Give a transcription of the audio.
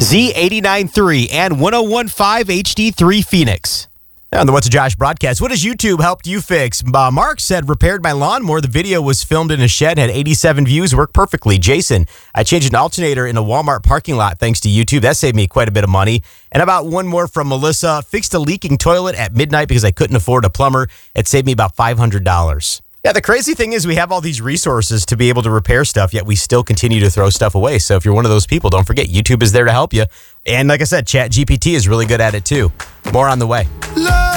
Z89.3 and 101.5 HD3 Phoenix. On the What's a Josh broadcast, what has YouTube helped you fix? Mark said, repaired my lawnmower. The video was filmed in a shed, had 87 views, worked perfectly. Jason, I changed an alternator in a Walmart parking lot thanks to YouTube. That saved me quite a bit of money. And about one more from Melissa, fixed a leaking toilet at midnight because I couldn't afford a plumber. It saved me about $500. Yeah, the crazy thing is we have all these resources to be able to repair stuff, yet we still continue to throw stuff away. So if you're one of those people, don't forget, YouTube is there to help you. And like I said, ChatGPT is really good at it too. More on the way.